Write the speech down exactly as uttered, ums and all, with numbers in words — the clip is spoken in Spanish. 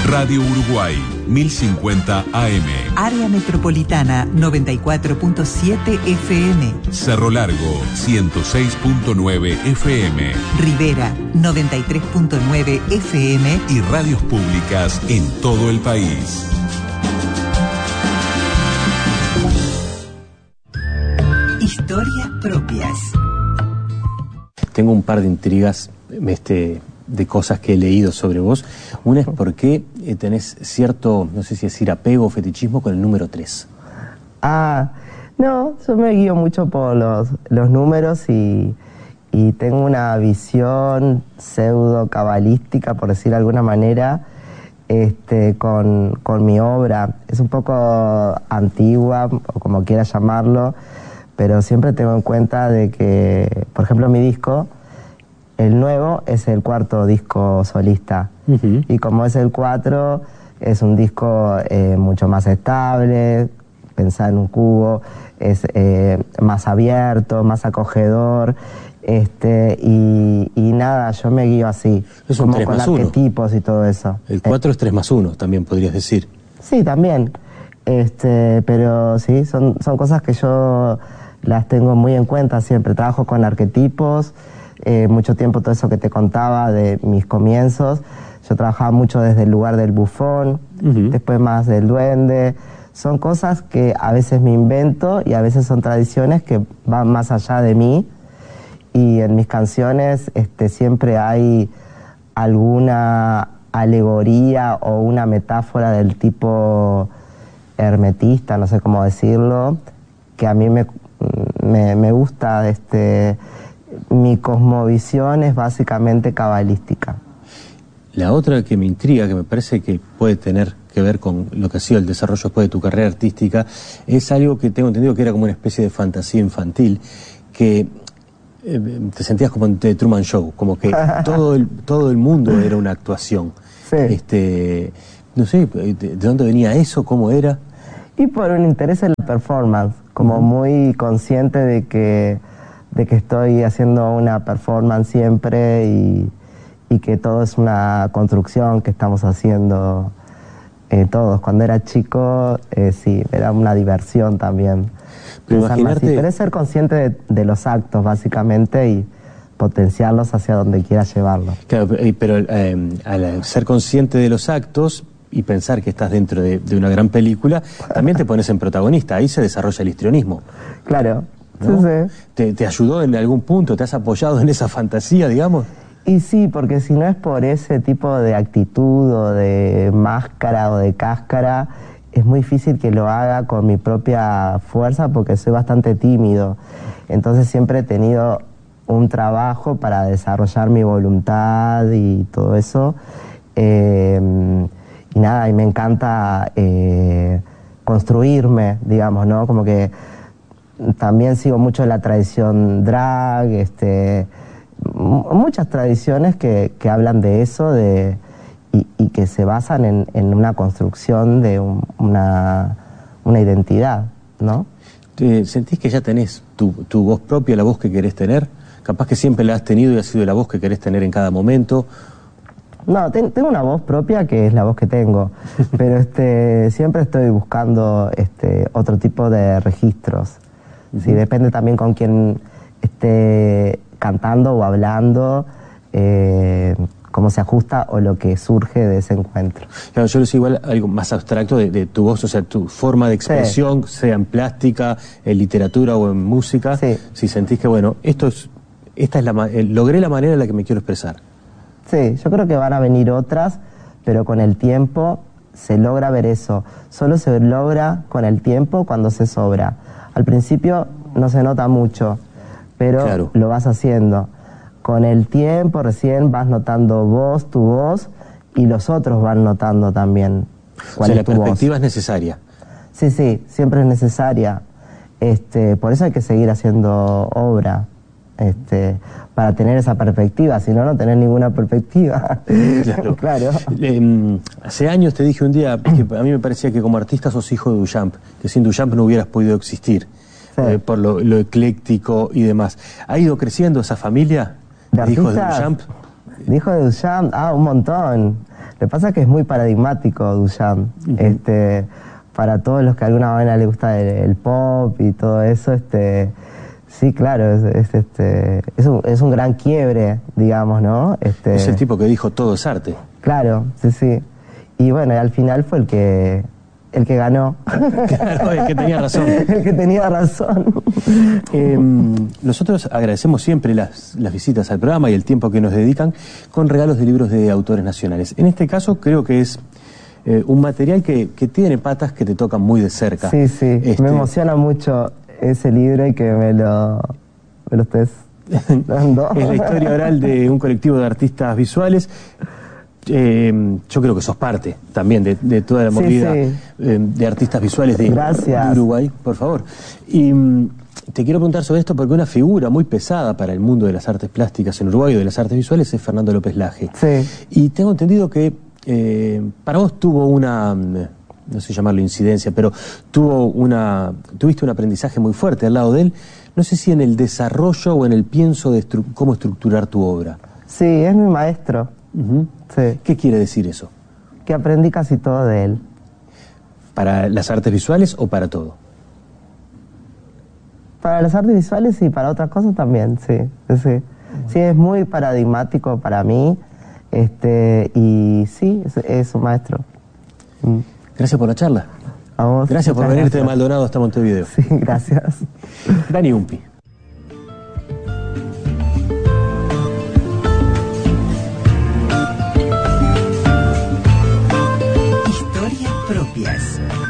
Radio Uruguay, mil cincuenta A M. Área Metropolitana, noventa y cuatro punto siete F M. Cerro Largo, ciento seis punto nueve F M. Rivera, noventa y tres punto nueve F M. Y radios públicas en todo el país. Historias propias. Tengo un par de intrigas este, de cosas que he leído sobre vos. Una es por qué eh, tenés cierto, no sé si decir apego o fetichismo con el número tres. Ah, no, yo me guío mucho por los, los números y, y tengo una visión pseudo cabalística, por decir de alguna manera, este, con, con mi obra. Es un poco antigua, o como quieras llamarlo, pero siempre tengo en cuenta de que, por ejemplo, mi disco, el nuevo, es el cuarto disco solista. Uh-huh. Y como es el cuatro, es un disco eh, mucho más estable, pensar en un cubo, es eh, más abierto, más acogedor, este, y, y nada, yo me guío así, es un como con arquetipos y todo eso. El cuatro eh. es tres más uno, también podrías decir. Sí, también, este, pero sí, son, son cosas que yo las tengo muy en cuenta siempre. Trabajo con arquetipos, eh, mucho tiempo todo eso que te contaba de mis comienzos. Yo trabajaba mucho desde el lugar del bufón, uh-huh. después más del duende. Son cosas que a veces me invento y a veces son tradiciones que van más allá de mí. Y en mis canciones este, siempre hay alguna alegoría o una metáfora del tipo hermetista, no sé cómo decirlo, que a mí me... Me, me gusta, este, mi cosmovisión es básicamente cabalística. La otra que me intriga, que me parece que puede tener que ver con lo que ha sido el desarrollo después de tu carrera artística, es algo que tengo entendido que era como una especie de fantasía infantil, que eh, te sentías como en The Truman Show, como que todo el, todo el mundo era una actuación. Sí. Este, no sé, ¿de, de dónde venía eso? ¿Cómo era? Y por un interés en la performance, como muy consciente de que, de que estoy haciendo una performance siempre y, y que todo es una construcción que estamos haciendo eh, todos. Cuando era chico, eh, sí, era una diversión también. Pero imaginarte... Pero es ser consciente de, de los actos, básicamente, y potenciarlos hacia donde quieras llevarlos. Claro, pero eh, al ser consciente de los actos y pensar que estás dentro de, de una gran película, también te pones en protagonista, ahí se desarrolla el histrionismo. Claro, ¿no? Sí, sí. ¿Te, ¿Te ayudó en algún punto? ¿Te has apoyado en esa fantasía, digamos? Y sí, porque si no es por ese tipo de actitud o de máscara o de cáscara, es muy difícil que lo haga con mi propia fuerza porque soy bastante tímido. Entonces siempre he tenido un trabajo para desarrollar mi voluntad y todo eso. Eh, Y nada, y me encanta eh, construirme, digamos, ¿no? Como que también sigo mucho la tradición drag, este, muchas tradiciones que, que hablan de eso de, y, y que se basan en, en una construcción de un, una, una identidad, ¿no? ¿Sentís que ya tenés tu, tu voz propia, la voz que querés tener? Capaz que siempre la has tenido y ha sido la voz que querés tener en cada momento. No, ten, tengo una voz propia que es la voz que tengo, pero este, siempre estoy buscando este, otro tipo de registros. Uh-huh. Sí, depende también con quién esté cantando o hablando, eh, cómo se ajusta o lo que surge de ese encuentro. Claro, yo lo sé igual algo más abstracto de, de tu voz, o sea, tu forma de expresión, sí. sea en plástica, en literatura o en música, sí. Si sentís que, bueno, esto es, esta es la, logré la manera en la que me quiero expresar. Sí, yo creo que van a venir otras, pero con el tiempo se logra ver eso. Solo se logra con el tiempo cuando se sobra. Al principio no se nota mucho, pero claro. Lo vas haciendo. Con el tiempo recién vas notando vos, tu voz, y los otros van notando también cuál o sea, es tu la perspectiva voz. Es necesaria. Sí, sí, siempre es necesaria. Este, por eso hay que seguir haciendo obra. Este, para tener esa perspectiva, si no, no tener ninguna perspectiva. Claro. Claro. Eh, hace años te dije un día que a mí me parecía que como artista sos hijo de Duchamp, que sin Duchamp no hubieras podido existir, sí. eh, por lo, lo ecléctico y demás. ¿Ha ido creciendo esa familia de, de hijos de Duchamp? ¿De hijos de Duchamp? Ah, un montón. Lo que pasa es que es muy paradigmático Duchamp. Uh-huh. este, para todos los que a alguna manera les gusta el, el pop y todo eso, este, sí, claro, es, es, este, es, un, es un gran quiebre, digamos, ¿no? Este, es el tipo que dijo todo es arte. Claro, sí, sí. Y bueno, y al final fue el que... el que ganó. Claro, el que tenía razón. El que tenía razón. Eh, nosotros agradecemos siempre las, las visitas al programa y el tiempo que nos dedican con regalos de libros de autores nacionales. En este caso creo que es eh, un material que, que tiene patas que te tocan muy de cerca. Sí, sí. Este... Me emociona mucho ese libro y que me lo, me lo estés dando. Es la historia oral de un colectivo de artistas visuales. Eh, yo creo que sos parte también de, de toda la movida sí, sí. Eh, de artistas visuales de, de Uruguay, por favor. Y mm, te quiero preguntar sobre esto porque una figura muy pesada para el mundo de las artes plásticas en Uruguay o de las artes visuales es Fernando López Laje. Sí. Y tengo entendido que eh, para vos tuvo una, no sé llamarlo incidencia, pero tuvo una, tuviste un aprendizaje muy fuerte al lado de él, no sé si en el desarrollo o en el pienso de estru cómo estructurar tu obra. Sí, es mi maestro. Uh-huh. Sí. ¿Qué quiere decir eso? Que aprendí casi todo de él. ¿Para las artes visuales o para todo? Para las artes visuales y para otras cosas también, sí. Sí, uh-huh. Sí, es muy paradigmático para mí. Este, y sí, es, es un maestro. Mm. Gracias por la charla. A vos. Gracias por venirte gracias. de Maldonado hasta Montevideo. Sí, gracias. Dani Umpi. Historias propias.